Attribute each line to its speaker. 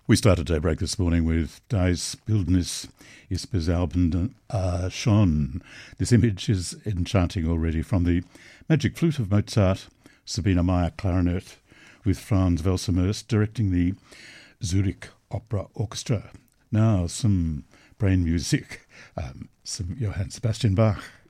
Speaker 1: We started daybreak this morning with Das Bildnis ist bezaubern schon. This image is enchanting already, from the Magic Flute of Mozart, Sabina Meyer clarinet, with Franz Welsemers directing the Zurich Opera Orchestra. Now some brain music, some Johann Sebastian Bach.